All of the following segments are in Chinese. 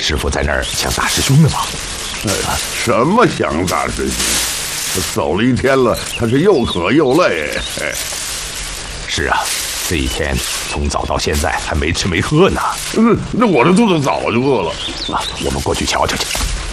师傅在那儿想打师兄呢吧？ 什么想打师兄？走了一天了，他是又渴又累。 是啊，这一天从早到现在还没吃没喝呢。 那我的肚子早就饿了。 我们过去瞧瞧去。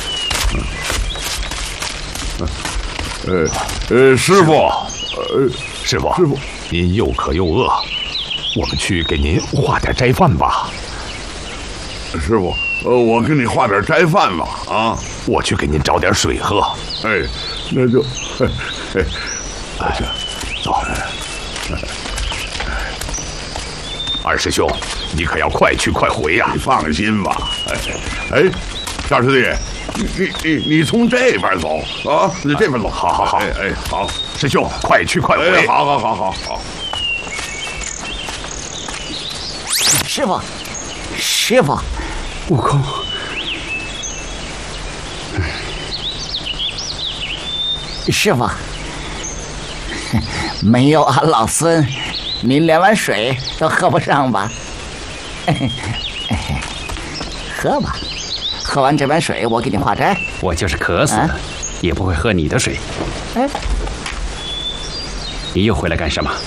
师傅， 师傅，您又渴又饿，我们去给您化点斋饭吧。 师傅，我给你化点斋饭吧。啊， 我去给您找点水喝。 那就， 走。二师兄，你可要快去快回呀！ 你放心吧。大师弟，你从这边走啊，你这边走。 好。 好， 师兄，快去快回。 好。 师傅， 悟空， 师傅，没有俺老孙，您连碗水都喝不上吧？喝吧，喝完这碗水，我给你化斋。 我就是渴死了，也不会喝你的水。你又回来干什么？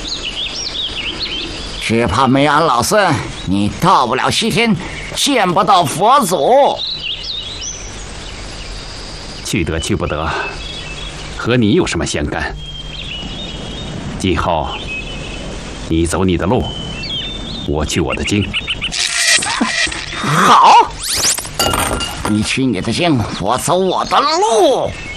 只怕没俺老孙，你到不了西天，见不到佛祖。 去得去不得，和你有什么相干？今后你走你的路，我去我的经。 好，你去你的经，我走我的路。